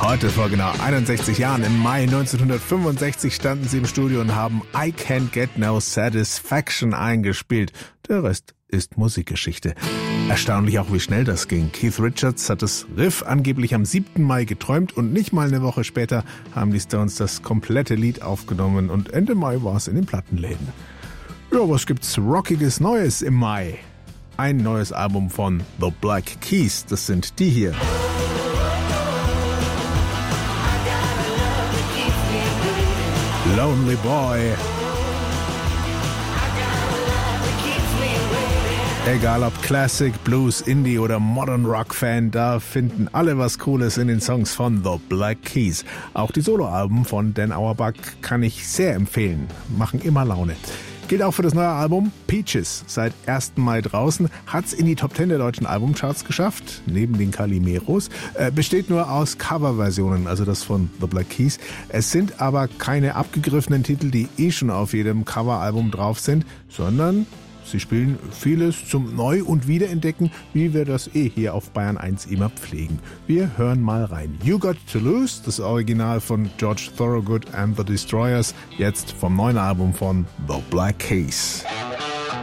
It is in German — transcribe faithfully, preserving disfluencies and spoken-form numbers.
Heute vor genau einundsechzig Jahren, im Mai neunzehnhundertfünfundsechzig, standen sie im Studio und haben I Can't Get No Satisfaction eingespielt. Der Rest ist Musikgeschichte. Erstaunlich auch, wie schnell das ging. Keith Richards hat das Riff angeblich am siebten Mai geträumt und nicht mal eine Woche später haben die Stones das komplette Lied aufgenommen und Ende Mai war es in den Plattenläden. Ja, was gibt's Rockiges Neues im Mai? Ein neues Album von The Black Keys, das sind die hier. Lonely Boy. Egal ob Classic, Blues, Indie oder Modern Rock Fan, da finden alle was Cooles in den Songs von The Black Keys. Auch die Soloalben von Dan Auerbach kann ich sehr empfehlen, machen immer Laune. Gilt auch für das neue Album Peaches. Seit ersten Mai draußen, hat's in die Top zehn der deutschen Albumcharts geschafft, neben den Calimeros. Äh, besteht nur aus Coverversionen, also das von The Black Keys. Es sind aber keine abgegriffenen Titel, die eh schon auf jedem Coveralbum drauf sind, sondern sie spielen vieles zum Neu- und Wiederentdecken, wie wir das eh hier auf Bayern eins immer pflegen. Wir hören mal rein. You Got to Lose, das Original von George Thorogood and the Destroyers, jetzt vom neuen Album von The Black Keys.